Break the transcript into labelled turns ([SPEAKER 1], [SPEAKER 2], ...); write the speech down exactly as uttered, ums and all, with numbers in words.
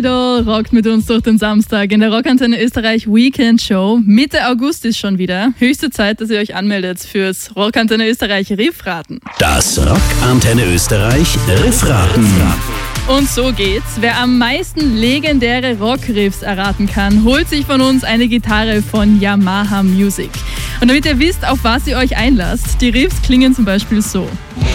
[SPEAKER 1] Idol rockt mit uns durch den Samstag in der Rockantenne Österreich Weekend Show. Mitte August ist schon wieder. Höchste Zeit, dass ihr euch anmeldet fürs Rockantenne Österreich Riffraten.
[SPEAKER 2] Das Rockantenne Österreich Riffraten.
[SPEAKER 1] Und so geht's. Wer am meisten legendäre Rockriffs erraten kann, holt sich von uns eine Gitarre von Yamaha Music. Und damit ihr wisst, auf was ihr euch einlasst, die Riffs klingen zum Beispiel so.